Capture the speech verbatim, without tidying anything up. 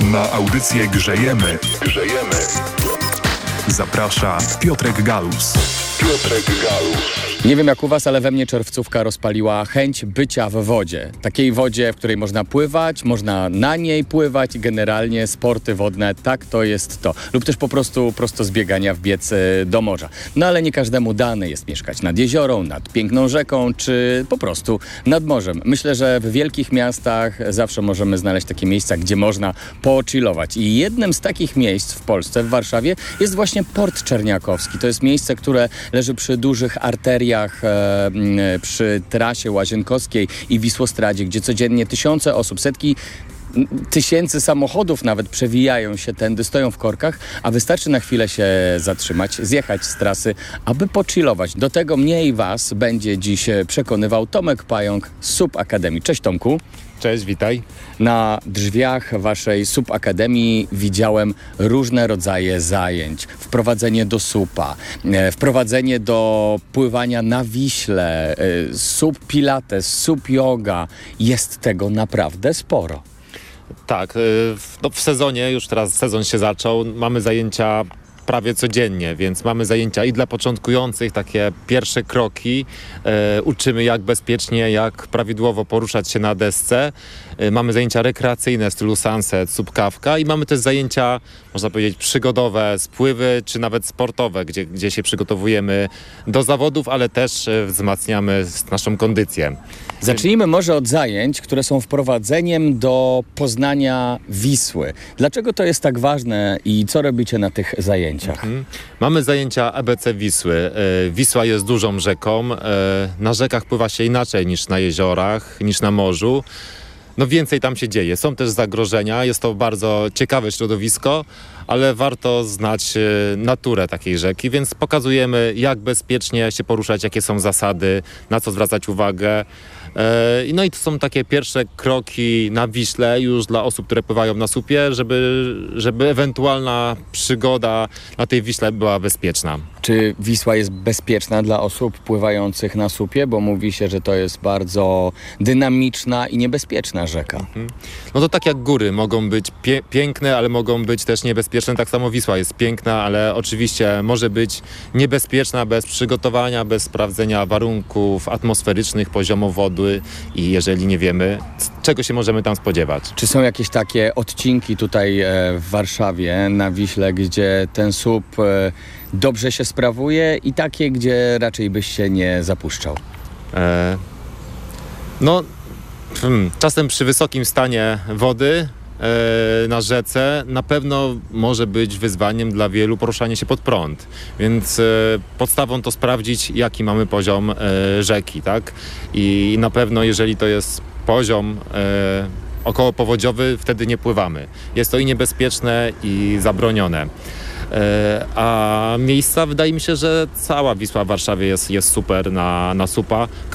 Na audycję Grzejemy. Grzejemy. Zaprasza Piotrek Galus. Piotrek Galus. Nie wiem jak u was, ale we mnie czerwcówka rozpaliła chęć bycia w wodzie. Takiej wodzie, w której można pływać, można na niej pływać i generalnie sporty wodne, tak to jest to. Lub też po prostu prosto z biegania wbiec do morza. No ale nie każdemu dane jest mieszkać nad jeziorą, nad piękną rzeką, czy po prostu nad morzem. Myślę, że w wielkich miastach zawsze możemy znaleźć takie miejsca, gdzie można pochillować. I jednym z takich miejsc w Polsce, w Warszawie, jest właśnie Port Czerniakowski. To jest miejsce, które leży przy dużych arteriach, e, przy trasie Łazienkowskiej i Wisłostradzie, gdzie codziennie tysiące osób, setki tysięcy samochodów nawet przewijają się tędy, stoją w korkach, a wystarczy na chwilę się zatrzymać, zjechać z trasy, aby pochillować. Do tego mnie i was będzie dziś przekonywał Tomek Pająk z Subakademii. Cześć Tomku. Cześć, witaj. Na drzwiach waszej Subakademii widziałem różne rodzaje zajęć. Wprowadzenie do supa, wprowadzenie do pływania na Wiśle, sup pilates, sup yoga. Jest tego naprawdę sporo. Tak, no w sezonie, już teraz sezon się zaczął, mamy zajęcia prawie codziennie, więc mamy zajęcia i dla początkujących, takie pierwsze kroki. E, uczymy jak bezpiecznie, jak prawidłowo poruszać się na desce. E, mamy zajęcia rekreacyjne w stylu sunset, subkawka i mamy też zajęcia, można powiedzieć, przygodowe, spływy, czy nawet sportowe, gdzie, gdzie się przygotowujemy do zawodów, ale też e, wzmacniamy naszą kondycję. Zacznijmy może od zajęć, które są wprowadzeniem do poznania Wisły. Dlaczego to jest tak ważne i co robicie na tych zajęciach? Mhm. Mamy zajęcia A B C Wisły. E, Wisła jest dużą rzeką. E, na rzekach pływa się inaczej niż na jeziorach, niż na morzu. No więcej tam się dzieje. Są też zagrożenia. Jest to bardzo ciekawe środowisko, ale warto znać e, naturę takiej rzeki, więc pokazujemy, jak bezpiecznie się poruszać, jakie są zasady, na co zwracać uwagę. No i to są takie pierwsze kroki na Wiśle już dla osób, które pływają na supie, żeby, żeby ewentualna przygoda na tej Wiśle była bezpieczna. Czy Wisła jest bezpieczna dla osób pływających na supie? Bo mówi się, że to jest bardzo dynamiczna i niebezpieczna rzeka. Mhm. No to tak jak góry mogą być pie- piękne, ale mogą być też niebezpieczne. Tak samo Wisła jest piękna, ale oczywiście może być niebezpieczna bez przygotowania, bez sprawdzenia warunków atmosferycznych, poziomu wody i jeżeli nie wiemy, czego się możemy tam spodziewać. Czy są jakieś takie odcinki tutaj e, w Warszawie na Wiśle, gdzie ten sup e, dobrze się sprawuje i takie, gdzie raczej byś się nie zapuszczał? E, no, hmm, czasem przy wysokim stanie wody e, na rzece na pewno może być wyzwaniem dla wielu poruszanie się pod prąd, więc e, podstawą to sprawdzić, jaki mamy poziom e, rzeki, tak? I na pewno jeżeli to jest poziom e, okołopowodziowy, wtedy nie pływamy. Jest to i niebezpieczne, i zabronione. E, a miejsca, wydaje mi się, że cała Wisła w Warszawie jest, jest super na, na supa.